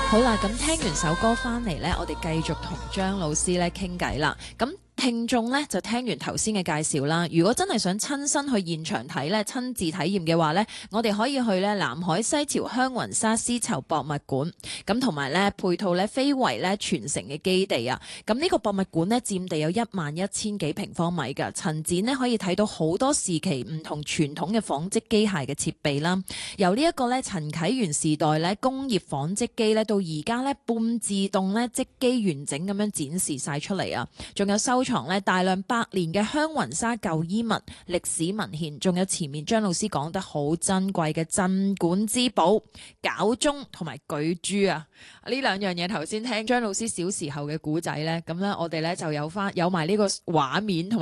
好啦，咁聽完首歌翻嚟呢，我哋繼續同張老師咧傾偈啦。咁聽眾咧就聽完頭先嘅介紹啦。如果真係想親身去現場睇咧，親自體驗嘅話咧，我哋可以去咧南海西樵香雲紗絲綢博物館，咁同埋咧配套咧非遺咧傳承嘅基地啊。咁呢個博物館咧佔地有11000幾平方米㗎，陳展呢可以睇到好多時期唔同傳統嘅紡織機械嘅設備啦。由呢一個咧陳啟元時代咧工業紡織機咧到而家咧半自動咧織機完整咁樣展示晒出嚟啊，仲有收藏咧大量百年嘅香雲紗舊衣物、歷史文獻，仲有前面張老師講得好珍貴嘅鎮館之寶絞鐘同埋舉珠啊！呢兩樣嘢頭先聽張老師小時候嘅古仔咧，咁咧我哋咧就有埋呢個畫面同。